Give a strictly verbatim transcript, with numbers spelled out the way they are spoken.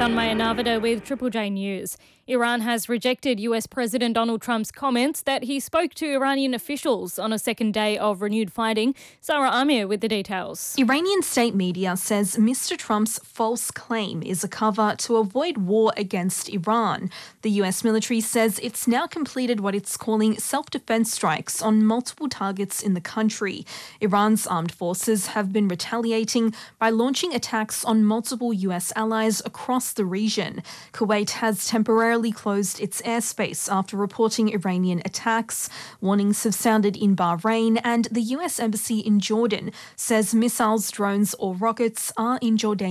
Tanmaya Navada with Triple J News. Iran has rejected U S President Donald Trump's comments that he spoke to Iranian officials on a second day of renewed fighting. Sarah Amir with the details. Iranian state media says Mister Trump's false claim is a cover to avoid war against Iran. The U S military says it's now completed what it's calling self-defense strikes on multiple targets in the country. Iran's armed forces have been retaliating by launching attacks on multiple U S allies across the region. Kuwait has temporarily closed its airspace after reporting Iranian attacks. Warnings have sounded in Bahrain, and the U S Embassy in Jordan says missiles, drones or rockets are in Jordan.